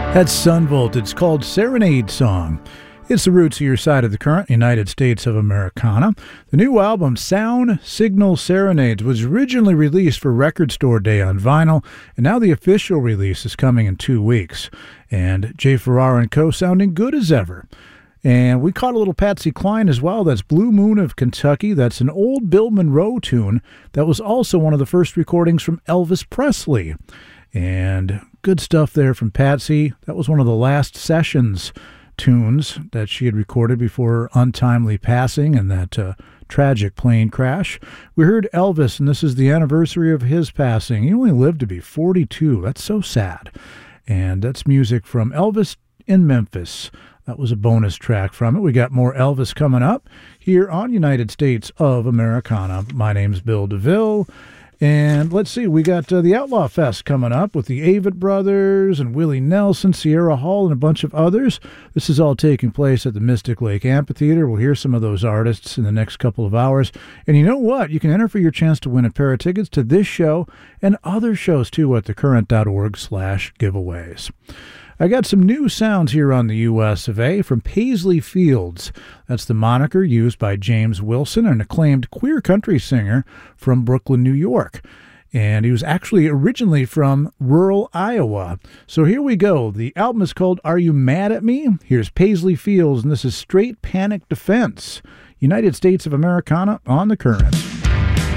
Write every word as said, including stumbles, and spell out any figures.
That's Sunvolt. It's called Serenade Song. It's the roots of your side of the current, United States of Americana. The new album, Sound Signal Serenades, was originally released for Record Store Day on vinyl, and now the official release is coming in two weeks. And Jay Ferrara and co. sounding good as ever. And we caught a little Patsy Cline as well. That's Blue Moon of Kentucky. That's an old Bill Monroe tune that was also one of the first recordings from Elvis Presley. And good stuff there from Patsy. That was one of the last sessions tunes that she had recorded before her untimely passing and that uh, tragic plane crash. We heard Elvis, and this is the anniversary of his passing. He only lived to be forty-two. That's so sad. And that's music from Elvis in Memphis. That was a bonus track from it. We got more Elvis coming up here on United States of Americana. My name's Bill DeVille. And let's see, we got uh, the Outlaw Fest coming up with the Avett Brothers and Willie Nelson, Sierra Hall, and a bunch of others. This is all taking place at the Mystic Lake Amphitheater. We'll hear some of those artists in the next couple of hours. And you know what? You can enter for your chance to win a pair of tickets to this show and other shows, too, at thecurrent.org slash giveaways. I got some new sounds here on the U S of A from Paisley Fields. That's the moniker used by James Wilson, an acclaimed queer country singer from Brooklyn, New York. And he was actually originally from rural Iowa. So here we go. The album is called Are You Mad at Me? Here's Paisley Fields, and this is Straight Panic Defense. United States of Americana on the Current.